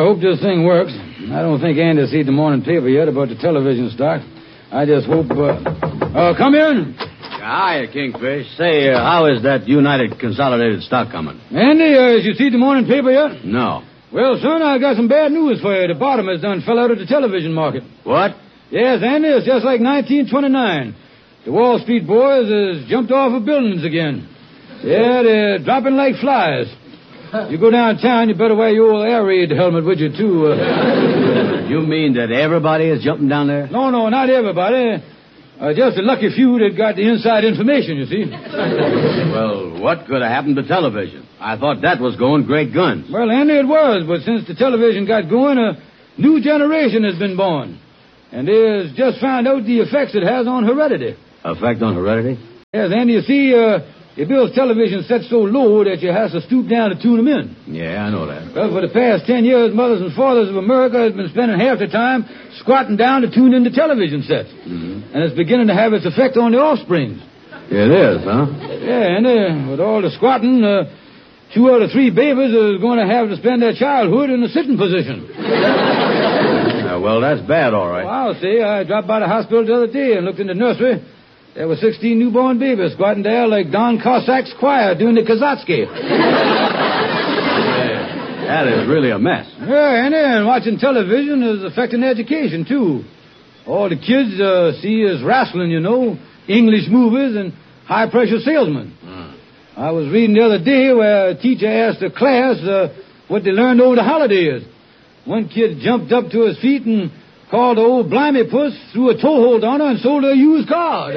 I hope this thing works. I don't think Andy's seen the morning paper yet about the television stock. I just hope... come in. Hiya, Kingfish. Say, how is that United Consolidated stock coming? Andy, has you seen the morning paper yet? No. Well, son, I got some bad news for you. The bottom has done fell out of the television market. What? Yes, Andy, it's just like 1929. The Wall Street boys has jumped off of buildings again. Yeah, they're dropping like flies. You go downtown, you better wear your old air raid helmet with you, too. You mean that everybody is jumping down there? No, not everybody. Just a lucky few that got the inside information, you see. Well, what could have happened to television? I thought that was going great guns. Well, Andy, it was, but since the television got going, a new generation has been born. And they has just found out the effects it has on heredity. Effect on heredity? Yes, Andy, you see, it builds television set so low that you have to stoop down to tune them in. Yeah, I know that. Well, for the past 10 years, mothers and fathers of America have been spending half their time squatting down to tune into television sets. Mm-hmm. And it's beginning to have its effect on the offspring. It is, huh? Yeah, and with all the squatting, 2 out of 3 babies are going to have to spend their childhood in a sitting position. Well, that's bad, all right. Well, I'll see. I dropped by the hospital the other day and looked in the nursery. There were 16 newborn babies squatting there like Don Cossack's choir doing the Kazatsky. That is really a mess. Yeah, and watching television is affecting education, too. All the kids see is wrestling, you know, English movies and high-pressure salesmen. I was reading the other day where a teacher asked a class what they learned over the holidays. One kid jumped up to his feet and called the old blimey puss, threw a toehold on her, and sold her a used car.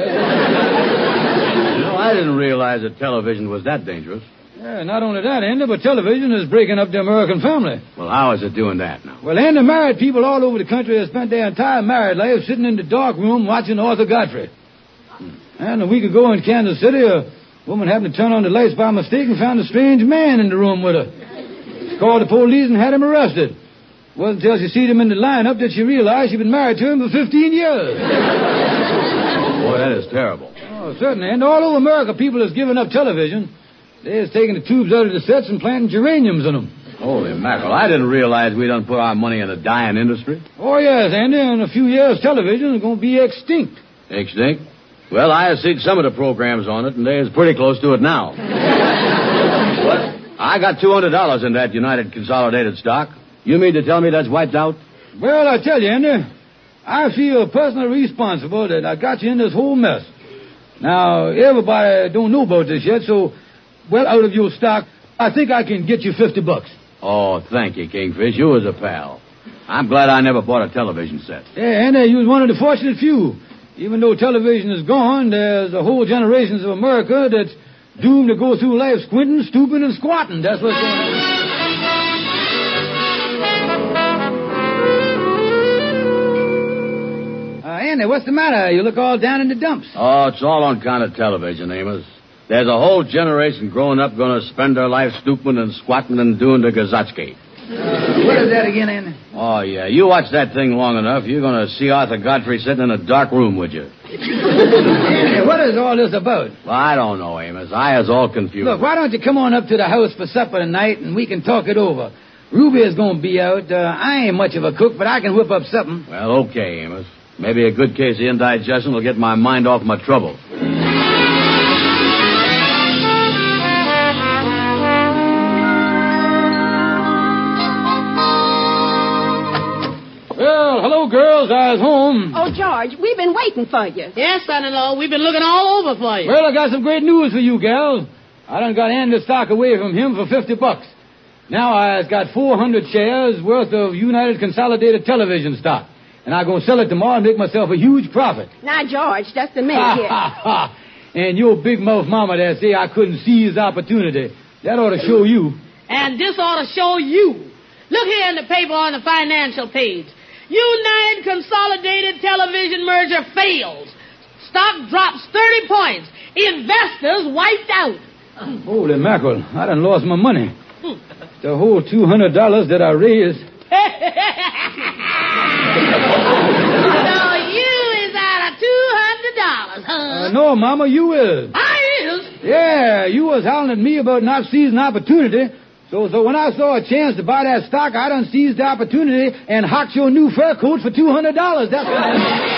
I didn't realize that television was that dangerous. Yeah, not only that, Andy, but television is breaking up the American family. Well, how is it doing that now? Well, Andy, married people all over the country have spent their entire married life sitting in the dark room watching Arthur Godfrey. And a week ago in Kansas City, a woman happened to turn on the lights by mistake and found a strange man in the room with her. She called the police and had him arrested. It wasn't until she seen him in the lineup that she realized she'd been married to him for 15 years. Boy, that is terrible. Oh, certainly. And all over America, people has given up television. They're taking the tubes out of the sets and planting geraniums in them. Holy mackerel. I didn't realize we done put our money in a dying industry. Oh, yes, Andy. In a few years, television is going to be extinct. Extinct? Well, I have seen some of the programs on it, and they're pretty close to it now. What? I got $200 in that United Consolidated stock. You mean to tell me that's wiped out? Well, I tell you, Andy, I feel personally responsible that I got you in this whole mess. Now, everybody don't know about this yet, so, well, out of your stock, I think I can get you $50. Oh, thank you, Kingfish. You was a pal. I'm glad I never bought a television set. Yeah, Andy, you was one of the fortunate few. Even though television is gone, there's a whole generations of America that's doomed to go through life squinting, stooping, and squatting. That's what's going on. Andy, what's the matter? You look all down in the dumps. Oh, it's all on account of television, Amos. There's a whole generation growing up going to spend their life stooping and squatting and doing the Gazatsky. What is that again, Andy? Oh, yeah. You watch that thing long enough, you're going to see Arthur Godfrey sitting in a dark room with you. Andy, what is all this about? Well, I don't know, Amos. I was all confused. Look, why don't you come on up to the house for supper tonight and we can talk it over? Ruby is going to be out. I ain't much of a cook, but I can whip up something. Well, okay, Amos. Maybe a good case of indigestion will get my mind off my trouble. Well, hello, girls. I was home. Oh, George, we've been waiting for you. Yes, son-in-law. We've been looking all over for you. Well, I got some great news for you, gals. I done got Andy's stock away from him for $50. Now I've got 400 shares worth of United Consolidated Television stock. And I'm going to sell it tomorrow and make myself a huge profit. Now, George, just a minute here. And your big mouth mama there say I couldn't seize opportunity. That ought to show you. And this ought to show you. Look here in the paper on the financial page. United Consolidated Television merger fails. Stock drops 30 points. Investors wiped out. Holy mackerel. I done lost my money. The whole $200 that I raised. So you is out of $200, huh? No, Mama, you is. I is? Yeah, you was howling at me about not seizing opportunity So when I saw a chance to buy that stock, I done seized the opportunity and hocked your new fur coat for $200. That's what I